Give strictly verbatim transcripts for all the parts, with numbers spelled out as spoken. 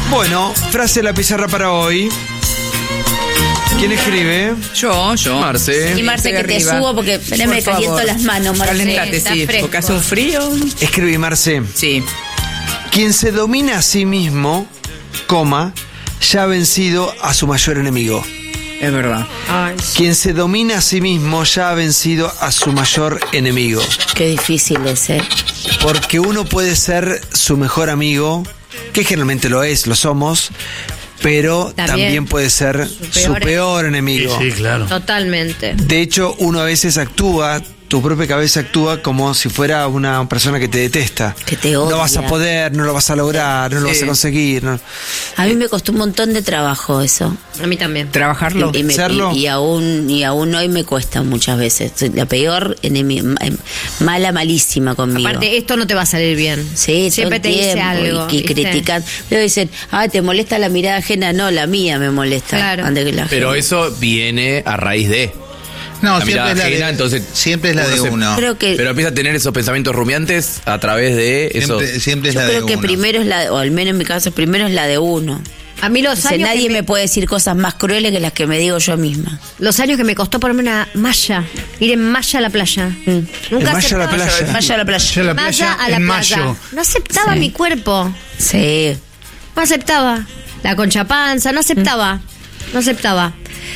Bueno, frase de la pizarra para hoy. ¿Quién escribe? Yo, yo. Marce. Y Marce, que te arriba. subo porque Por me caliento favor. las manos, Marce. Calentate, Está sí, fresco. porque hace un frío. Escribí, Marce. Sí. Quien se domina a sí mismo, coma, ya ha vencido a su mayor enemigo. Es verdad. Ay, Quien se domina a sí mismo ya ha vencido a su mayor enemigo. qué difícil es, ¿eh? Porque uno puede ser su mejor amigo, que generalmente lo es, lo somos, pero también, También puede ser su su peor peor enemigo. Sí, claro. Totalmente. De hecho, uno a veces actúa, tu propia cabeza actúa como si fuera una persona que te detesta. Que te odia. No vas a poder, no lo vas a lograr, no lo Sí. vas a conseguir. no. A mí me costó un montón de trabajo eso. A mí también. Trabajarlo. Y, y me- ¿Hacerlo? y- y aún y aún hoy me cuesta muchas veces. Soy la peor enemiga, mala, malísima conmigo. Aparte, esto no te va a salir bien. Sí, Siempre todo te el dice tiempo, algo. Y, y ¿viste? critican. Luego dicen, ah, ¿te molesta la mirada ajena? No, la mía me molesta. Claro. Antes que la Pero ajena. eso viene a raíz de. No, La siempre mirada es la ajena, de, entonces, siempre es la uno de se- uno. Creo que Pero empieza a tener esos pensamientos rumiantes a través de eso. Siempre, siempre es yo la de creo que uno. primero es la, o al menos en mi caso, primero es la de uno. A mí los O sea, años, nadie que me... puede decir cosas más crueles que las que me digo yo misma. los años que me costó ponerme una malla, ir en malla a la playa. En Nunca malla a la aceptaba- playa. Vaya a la playa. Yo la Malla playa a la en playa. mayo. No aceptaba Sí. mi cuerpo. Sí. No aceptaba. La concha panza, no aceptaba. No aceptaba.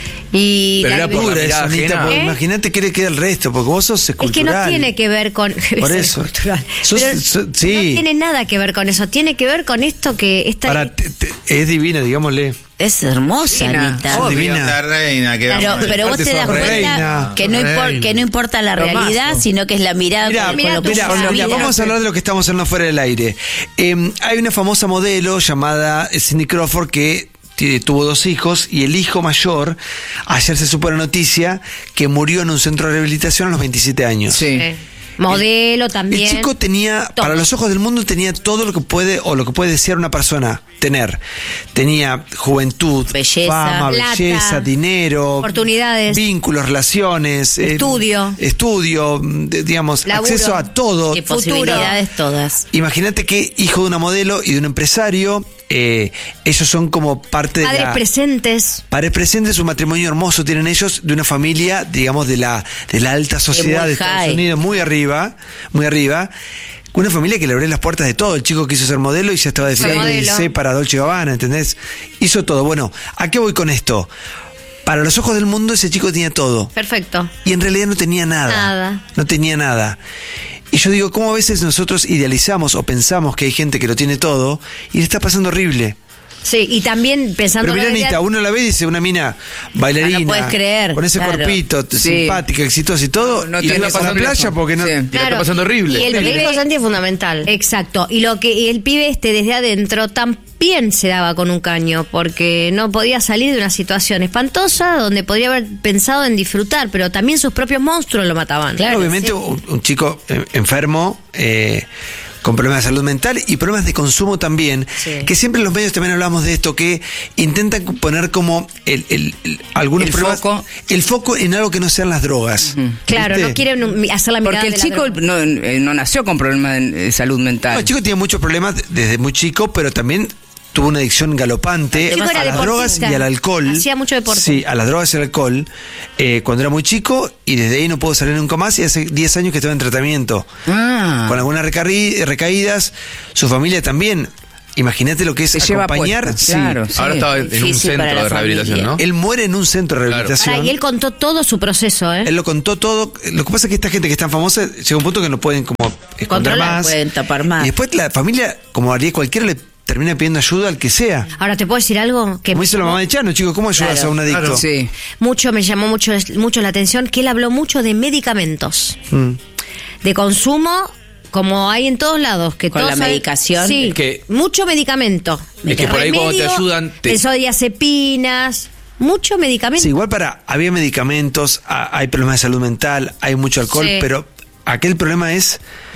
Y Pero la- era por la Dura mirada eso, Anita, ajena. porque ¿Eh? imagínate qué le queda el resto, porque vos sos es que escultural. no tiene que ver con Por es eso. cultural. Sos- Pero so- sí. no tiene nada que ver con eso. Tiene que ver con esto que esta Para, te- te- es divina, digámosle. Es hermosa, Divina. Anita. Obvio. Divina. La reina que Claro, vamos a- pero vos Aparte te das sos cuenta reina. que no, impor- Reina. que no importa la Romazo. realidad, sino que es la mirada Mira, con, mira con lo que tu mira, uno vida. mira, mira. vamos a hablar de lo que estamos hablando fuera del aire. Eh, hay una famosa modelo llamada Cindy Crawford que t- tuvo dos hijos y el hijo mayor, ayer se supo la noticia que murió en un centro de rehabilitación a los veintisiete años. Sí. eh, modelo también. El chico tenía, Todo. para los ojos del mundo, tenía todo lo que puede o lo que puede desear una persona tener. Tenía juventud, Belleza, fama, plata, belleza, dinero, oportunidades, vínculos, relaciones, eh, estudio. estudio, de- digamos, Laburo. acceso a todo. Qué posibilidades todas. Imagínate que hijo de una modelo y de un empresario, eh, ellos son como parte de Padres la... presentes. Padres presentes, un matrimonio hermoso tienen ellos, de una familia, digamos, de la, de la alta sociedad muy de Estados high. Unidos, muy arriba, muy arriba. Una familia que le abrió las puertas de todo. El chico quiso ser modelo y ya estaba desfilando en modelo. D C para Dolce y Gabbana, ¿entendés? Hizo todo. Bueno, ¿a qué voy con esto? Para los ojos del mundo ese chico tenía todo. Perfecto. Y en realidad no tenía nada. Nada. No tenía nada. Y yo digo, ¿cómo a veces nosotros idealizamos o pensamos que hay gente que lo tiene todo y le está pasando horrible? Sí, y también pensando Pero mirá, en la Anita, vida- uno la ve y dice, una mina bailarina. Ah, no puedes creer, Con ese claro. cuerpito, Sí. simpática, exitosa y todo. No y te la está a la pasando playa eso. porque no... Sí. Y la está pasando horrible. Y el Horrible. pibe Santi es fundamental. Exacto. Y lo que y el pibe este desde adentro también se daba con un caño, porque no podía salir de una situación espantosa donde podría haber pensado en disfrutar, pero también sus propios monstruos lo mataban. Claro, Obviamente sí. un, un chico eh, enfermo, eh, con problemas de salud mental y problemas de consumo también, Sí. que siempre en los medios también hablamos de esto, que intentan poner como el, el- el- algunos El problemas, foco. el foco en algo que no sean las drogas. Claro, ¿Viste? no quieren um, hacer la mirada Porque el de la chico droga. no, eh, no nació con problemas de de salud mental. No, el chico tiene muchos problemas desde muy chico, pero también tuvo una adicción galopante El chico era a las deportista. drogas y al alcohol. Hacía mucho deporte. Sí, a las drogas y al alcohol, eh, cuando era muy chico, y desde ahí no pudo salir nunca más, y hace diez años que estaba en tratamiento. Ah. Con algunas recarri- recaídas, su familia también. Imagínate lo que es Se lleva acompañar. puesta, sí. claro. Ahora Sí. estaba en un Difícil para centro la de rehabilitación, familia. ¿no? Él muere en un centro de Claro. rehabilitación. Pará, y él contó todo su proceso, ¿eh? Él lo contó todo. Lo que pasa es que esta gente que es tan famosa llega a un punto que no pueden como esconder Controlar, más. pueden tapar más. Y después la familia, como haría cualquiera, le termina pidiendo ayuda al que sea. Ahora, ¿te puedo decir algo? Que Como hizo la mamá de Chano, chico, ¿cómo ayudas Claro. a un adicto? Claro. Sí. mucho me llamó mucho, mucho la atención que él habló mucho de medicamentos. Mm. De consumo, como hay en todos lados. Que Con todos la saben- medicación. Sí, Es que- mucho medicamento. Es que por ahí cuando te Remedio, ayudan, te- benzodiazepinas, mucho medicamento. Sí, igual para, había medicamentos, a- hay problemas de salud mental, hay mucho alcohol, Sí. pero aquel problema es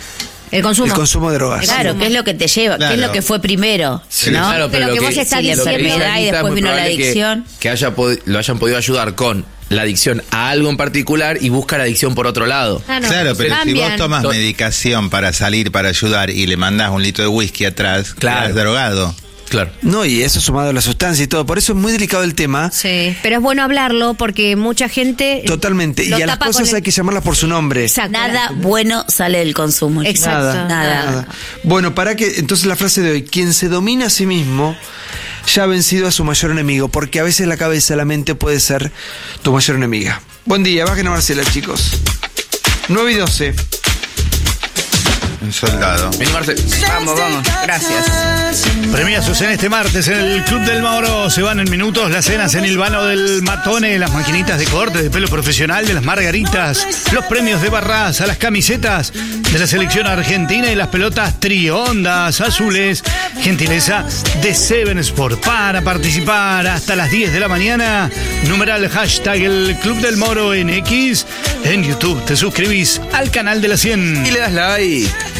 El consumo. el consumo de drogas. Claro, ¿qué es lo que te lleva? ¿Qué es Claro. lo que fue primero? Sí. ¿no? Claro, pero, Pero lo que que, vos estás Sí, la lo que dice enfermedad y Anita, es después muy vino la probable que- adicción. Que, haya pod- lo hayan podido ayudar con la adicción a algo en particular y busca la adicción por otro lado. Ah, no, Claro, pero si cambian. vos tomas To- medicación para salir, para ayudar y le mandás un litro de whisky atrás, Claro. quedás drogado. Claro. No, y eso sumado a la sustancia y todo. Por eso es muy delicado el tema. Sí, pero es bueno hablarlo porque mucha gente... Totalmente. lo Y a las tapa cosas con el- hay que llamarlas por su nombre. Exacto. Nada bueno sale del consumo. chicos. Exacto. Nada, Nada. nada. Bueno, para que entonces la frase de hoy, quien se domina a sí mismo ya ha vencido a su mayor enemigo, porque a veces la cabeza, la mente puede ser tu mayor enemiga. Buen día, bajen a Marcela, chicos. nueve y doce. Un soldado. Vení, Marce. Vamos, vamos. Gracias. Premiazos en este martes en el Club del Mauro. Se van en minutos las cenas en el vano del Matone, las maquinitas de corte de pelo profesional de las margaritas, los premios de Barraza, las camisetas de la selección argentina y las pelotas triondas azules. Gentileza de Seven Sport. Para participar hasta las diez de la mañana, numeral hashtag el Club del Mauro en X. En YouTube te suscribís al canal de la cien. Y le das like.